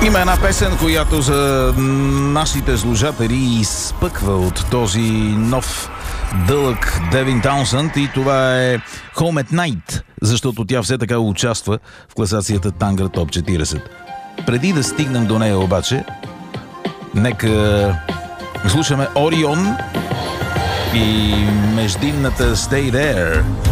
Има една песен, която за нашите слушатели изпъква от този нов дълъг Девин Таунсънд и това е Home at Night, защото тя все така участва в класацията Тангър Топ 40. Преди да стигнем до нея обаче, нека слушаме Орион и междинната Stay There.